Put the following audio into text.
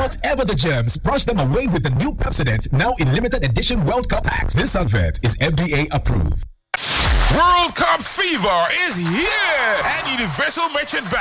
Whatever the germs, brush them away with the new Pepsodent, now in limited edition World Cup packs. This advert is FDA approved. World Cup fever is here at Universal Merchant Bank.